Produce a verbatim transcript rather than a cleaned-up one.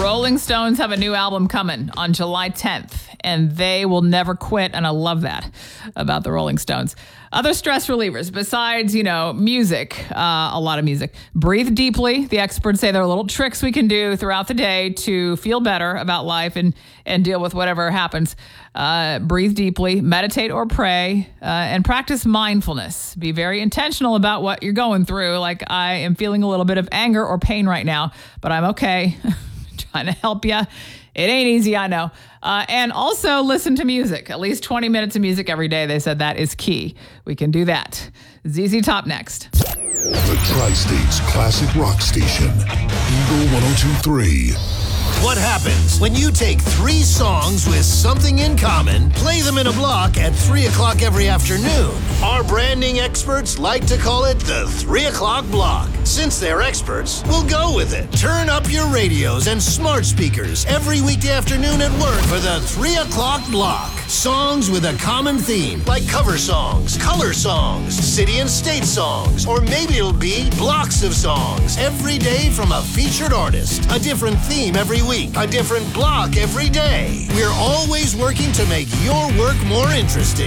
Rolling Stones have a new album coming on July tenth, and they will never quit, and I love that about the Rolling Stones. Other stress relievers, besides, you know, music, uh, a lot of music. Breathe deeply. The experts say there are little tricks we can do throughout the day to feel better about life and, and deal with whatever happens. Uh, breathe deeply, meditate or pray, uh, and practice mindfulness. Be very intentional about what you're going through. Like, I am feeling a little bit of anger or pain right now, but I'm okay. Trying to help you. It ain't easy, I know. Uh, and also listen to music. At least twenty minutes of music every day. They said that is key. We can do that. Z Z Top next. The Tri-State's classic rock station, Eagle one oh two point three. What happens when you take three songs with something in common, play them in a block at three o'clock every afternoon? Our branding experts like to call it the three o'clock block. Since they're experts, we'll go with it. Turn up your radios and smart speakers every weekday afternoon at work for the three o'clock block. Songs with a common theme, like cover songs, color songs, city and state songs, or maybe it'll be blocks of songs every day from a featured artist. A different theme every week, a different block every day. We're always working to make your work more interesting.